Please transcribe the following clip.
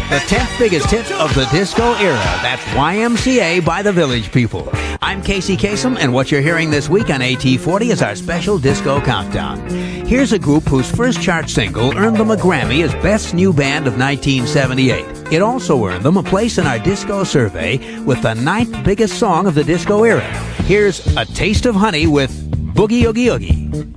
The 10th biggest hit of the disco era. That's YMCA by the Village People. I'm Casey Kasem, and what you're hearing this week on AT40 is our special disco countdown. Here's a group whose first chart single earned them a Grammy as Best New Band of 1978. It also earned them a place in our disco survey with the 9th biggest song of the disco era. Here's A Taste of Honey with Boogie Oogie Oogie.